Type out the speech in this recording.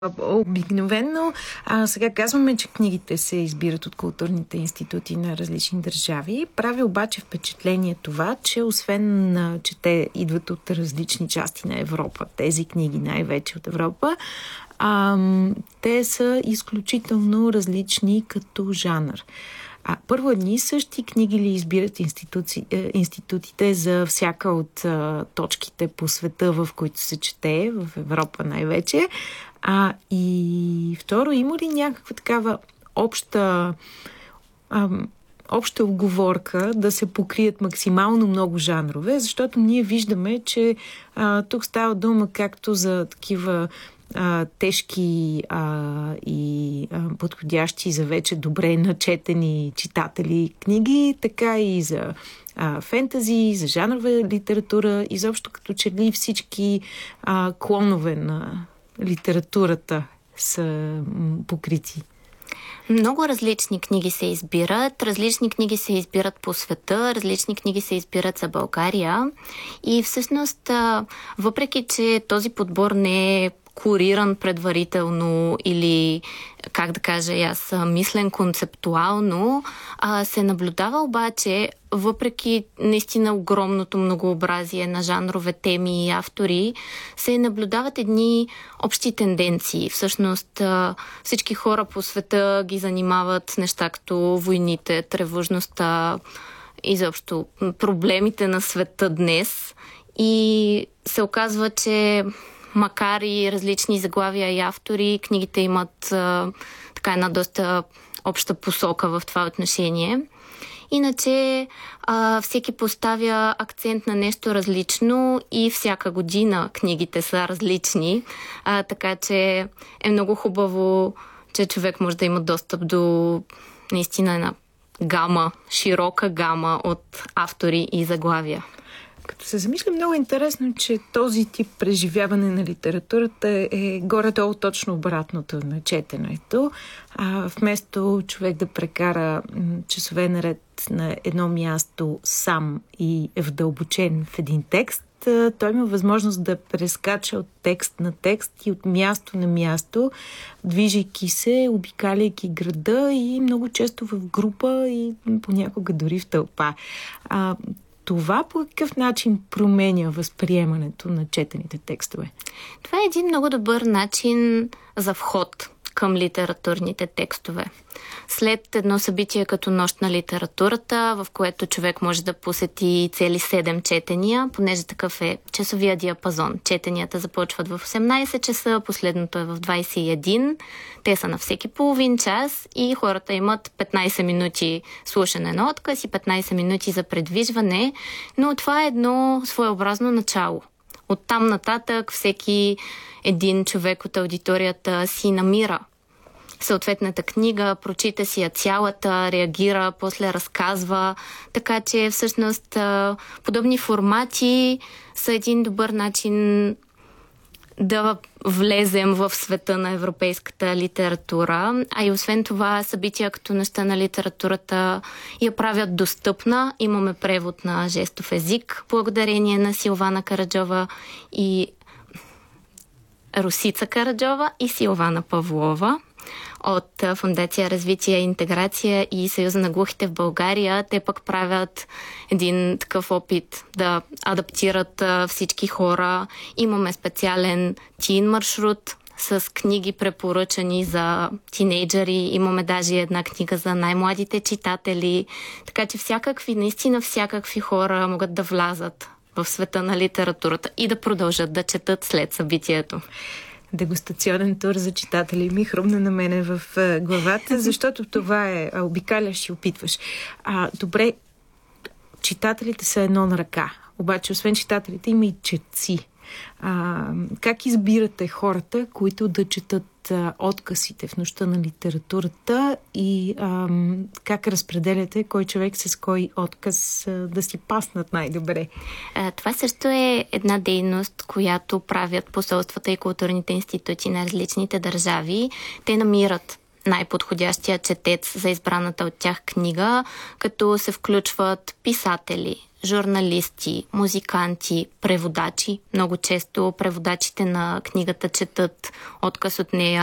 Обикновено сега казваме, че книгите се избират от културните институти на различни държави. Прави обаче впечатление това, че освен, че те идват от различни части на Европа, тези книги най-вече от Европа, те са изключително различни като жанр. Първо, едни и същи книги ли избират институтите за всяка от точките по света, в които се чете, в Европа най-вече? И второ, има ли някаква такава обща уговорка да се покрият максимално много жанрове, защото ние виждаме, че тук става дума както за такива тежки и подходящи за вече добре начетени читатели книги, така и за фентази, за жанрова литература, изобщо като че ли всички клонове на литературата са покрити. Много различни книги се избират. Различни книги се избират по света, различни книги се избират за България. И всъщност, въпреки че този подбор не е куриран предварително или, как да кажа аз, мислен концептуално, се наблюдава обаче, въпреки наистина огромното многообразие на жанрове, теми и автори, се наблюдават едни общи тенденции. Всъщност всички хора по света ги занимават неща като войните, тревожността, изобщо проблемите на света днес. И се оказва, че макар и различни заглавия и автори, книгите имат така една доста обща посока в това отношение. Иначе всеки поставя акцент на нещо различно и всяка година книгите са различни, така че е много хубаво, че човек може да има достъп до наистина една широка гама от автори и заглавия. Като се замисля, много интересно, че този тип преживяване на литературата е горе-долу точно обратното на четенето. Вместо човек да прекара часове наред на едно място сам и вдълбочен в един текст, той има възможност да прескача от текст на текст и от място на място, движейки се, обикаляйки града и много често в група и понякога дори в тълпа. Това по какъв начин променя възприемането на четените текстове? Това е един много добър начин за вход към литературните текстове. След едно събитие като Нощ на литературата, в което човек може да посети цели 7 четения, понеже такъв е часовия диапазон. Четенията започват в 18 часа, последното е в 21. Те са на всеки половин час и хората имат 15 минути слушане на отказ и 15 минути за предвижване, но това е едно своеобразно начало. Оттам нататък всеки един човек от аудиторията си намира съответната книга, прочита си я цялата, реагира, после разказва. Така че всъщност подобни формати са един добър начин да влезем в света на европейската литература. А и освен това, събития като Нощта на литературата я правят достъпна. Имаме превод на жестов език, благодарение на Силвана Караджова и Росица Караджова и Силвана Павлова от Фондация Развитие и интеграция и Съюза на глухите в България. Те пък правят един такъв опит да адаптират всички хора. Имаме специален тин маршрут с книги препоръчани за тинейджъри. Имаме даже една книга за най-младите читатели. Така че наистина всякакви хора могат да влязат в света на литературата и да продължат да четат след събитието. Дегустационен тур за читатели ми хрумна на мене в главата, защото това е обикаляш и опитваш. Добре, читателите са едно на ръка, обаче освен читателите има и четци. Как избирате хората, които да четат откъсите в Нощта на литературата и как разпределяте кой човек с кой откъс да си паснат най-добре? Това също е една дейност, която правят посолствата и културните институти на различните държави. Те намират най-подходящия четец за избраната от тях книга, като се включват писатели, журналисти, музиканти, преводачи. Много често преводачите на книгата четат отказ от нея